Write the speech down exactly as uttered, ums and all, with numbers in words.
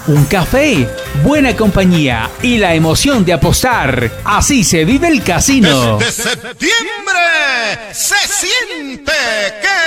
un café, buena compañía y la emoción de apostar. Así se vive el casino. Desde septiembre se siente que